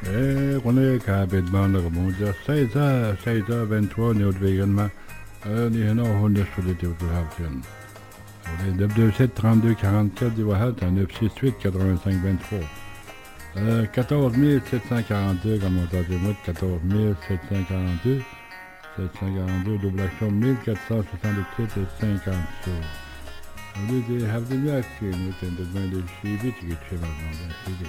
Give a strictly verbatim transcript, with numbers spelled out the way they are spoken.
Eh, on est capable de bande rebondir. seize heures, seize heures vingt-trois, nous devons également. Euh, nous avons honte sur les théories de neuf deux sept trente-deux quarante-quatre du Wahat, neuf six huit quatre-vingt-cinq vingt-trois. Euh, quatorze mille sept cent quarante-deux, comme on t'a dit, moi, quatorze mille sept cent quarante-deux. sept cent quarante-deux, double action mille quatre cent soixante-sept et cinquante sous. On dit, have the vaccine, we can demand the C V to get you out of the